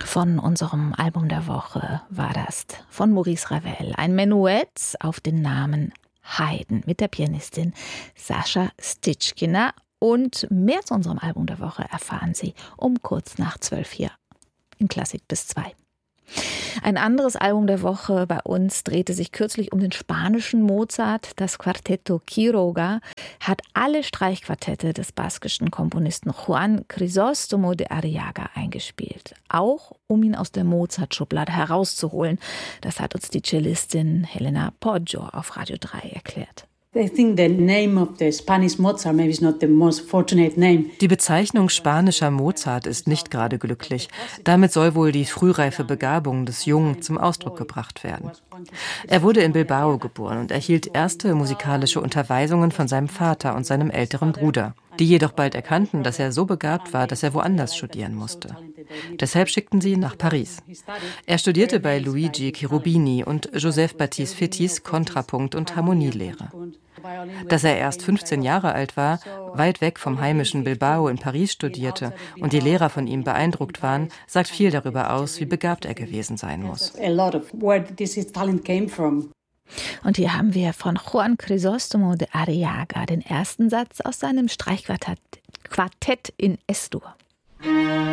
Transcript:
Von unserem Album der Woche war das von Maurice Ravel. Ein Menuett auf den Namen Haydn mit der Pianistin Sascha Stitschkina. Und mehr zu unserem Album der Woche erfahren Sie um kurz nach 12 hier in Klassik bis 2. Ein anderes Album der Woche bei uns drehte sich kürzlich um den spanischen Mozart. Das Quartetto Quiroga hat alle Streichquartette des baskischen Komponisten Juan Crisóstomo de Arriaga eingespielt. Auch um ihn aus der Mozart-Schublade herauszuholen. Das hat uns die Cellistin Helena Poggio auf Radio 3 erklärt. Die Bezeichnung spanischer Mozart ist nicht gerade glücklich. Damit soll wohl die frühreife Begabung des Jungen zum Ausdruck gebracht werden. Er wurde in Bilbao geboren und erhielt erste musikalische Unterweisungen von seinem Vater und seinem älteren Bruder, die jedoch bald erkannten, dass er so begabt war, dass er woanders studieren musste. Deshalb schickten sie ihn nach Paris. Er studierte bei Luigi Cherubini und Joseph Baptiste Fétis Kontrapunkt- und Harmonielehre. Dass er erst 15 Jahre alt war, weit weg vom heimischen Bilbao in Paris studierte und die Lehrer von ihm beeindruckt waren, sagt viel darüber aus, wie begabt er gewesen sein muss. Und hier haben wir von Juan Crisóstomo de Arriaga den ersten Satz aus seinem Streichquartett in Es-Dur.